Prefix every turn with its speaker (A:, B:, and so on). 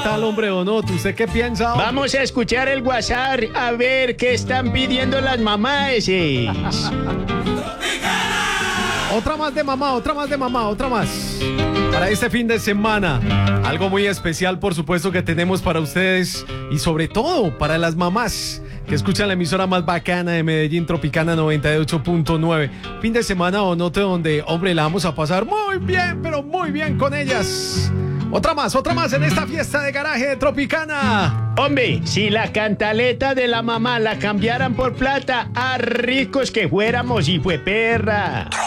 A: tal, hombre Donot? ¿Usted qué piensa, hombre?
B: Vamos a escuchar el WhatsApp a ver qué están pidiendo las mamás.
A: Otra más de mamá, otra más. Para este fin de semana, algo muy especial, por supuesto, que tenemos para ustedes y sobre todo para las mamás que escuchan la emisora más bacana de Medellín, Tropicana 98.9. Fin de semana, Donote, donde, hombre, la vamos a pasar muy bien, pero muy bien con ellas. Otra más en esta fiesta de garaje de Tropicana.
B: Hombre, si la cantaleta de la mamá la cambiaran por plata, a ricos que fuéramos, y fue perra.